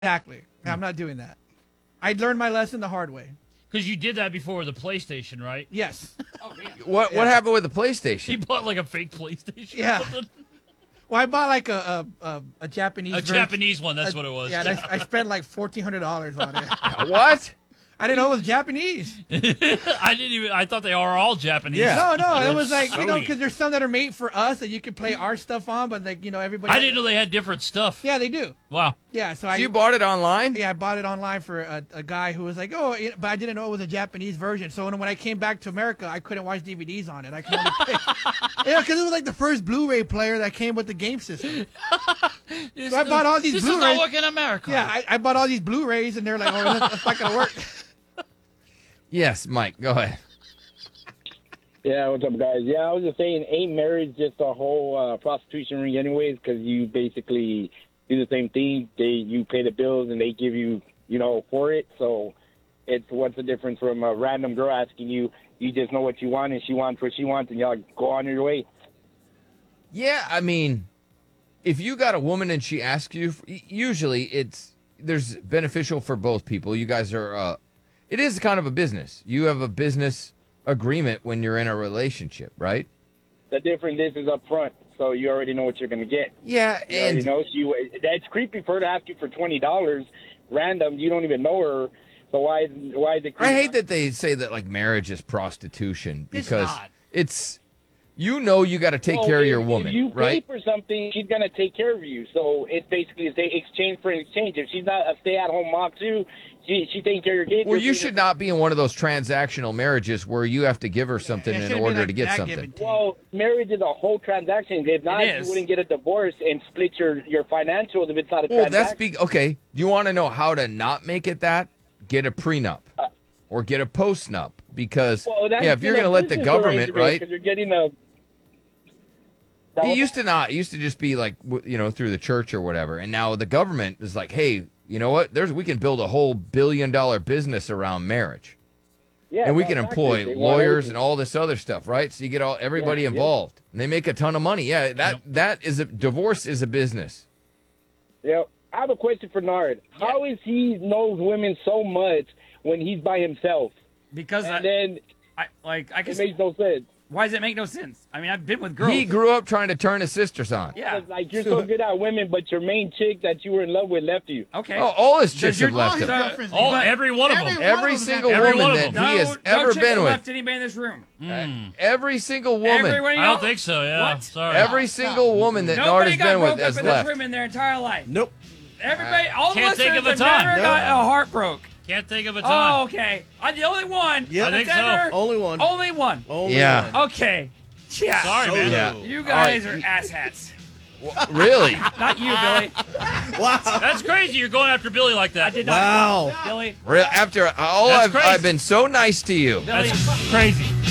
Exactly. I'm not doing that. I learned my lesson the hard way. Because you did that before with the PlayStation, right? Yes. What happened with the PlayStation? You bought like a fake PlayStation. Yeah. Or something? Well, I bought like a Japanese. A Japanese one. That's what it was. Yeah, I spent like $1,400 on it. What? I didn't know it was Japanese. I thought they are all Japanese. Yeah. No, it was like Sony. because there's some that are made for us that you can play our stuff on, but like everybody. I didn't know they had different stuff. Yeah, they do. Wow. Yeah, so You bought it online? I bought it online for a guy who was like, oh, but I didn't know it was a Japanese version. So when I came back to America, I couldn't watch DVDs on it. I could only play. Yeah, because it was like the first Blu-ray player that came with the game system. So I bought all these This Blu-rays. does not work in America. Yeah, I bought all these Blu-rays, and they're like, oh, that's not gonna work. Yes, Mike, go ahead. Yeah, what's up, guys? Yeah, I was just saying, ain't marriage just a whole prostitution ring anyways? Because you basically do the same thing. You pay the bills, and they give you, for it. So what's the difference from a random girl asking you? You just know what you want, and she wants what she wants, and y'all go on your way. Yeah, I mean, if you got a woman and she asks you, usually there's beneficial for both people. You guys are, it is kind of a business. You have a business agreement when you're in a relationship, right? The difference is up front, so you already know what you're going to get. Yeah, and that's creepy for her to ask you for $20 random. You don't even know her, so why is it creepy? I hate that they say that like marriage is prostitution because It's not. you got to take care of your woman, if you right? pay for something, she's going to take care of you. So it's basically exchange for an exchange. If she's not a stay-at-home mom too, she taking care of your kids. Well, you should not be in one of those transactional marriages where you have to give her something in order to get something. Well, marriage is a whole transaction. If not, you wouldn't get a divorce and split your financials if it's not a transaction. Okay. You want to know how to not make it that? Get a prenup or get a postnup because if you're going to let the government, right? Because you're getting a. It used to just be like, through the church or whatever. And now the government is like, hey, you know what? We can build a whole $1 billion business around marriage. Yeah, and we can employ lawyers and all this other stuff, right? So you get everybody involved. And they make a ton of money. Yeah, divorce is a business. Yeah. I have a question for Nard. How is he knows women so much when he's by himself? Because it makes no sense. Why does it make no sense? I mean, I've been with girls. He grew up trying to turn his sisters on. Yeah. It's like you're so good at women, but your main chick that you were in love with left you. Okay. Oh, all his chicks have left him. Every one of them. Every single woman that he has ever been with. Left anybody in this room. Every single woman. Everybody I don't think so, yeah. What? Sorry. Every single woman that Nard has been with has in left. this room in their entire life. Nope. Everybody, all the Can't think listeners of a have time. never got a heart broke. Can't think of a time. Oh, okay. I'm the only one. Yep. I think that's so. ever- Only one. Only one. Only Yeah. one. Okay. Yeah. Sorry, man. Yeah. You guys are asshats. Really? Not you, Billy. Wow. That's crazy. You're going after Billy like that. I did not. Wow. Billy. After all, That's crazy. I've been so nice to you. Billy. That's crazy.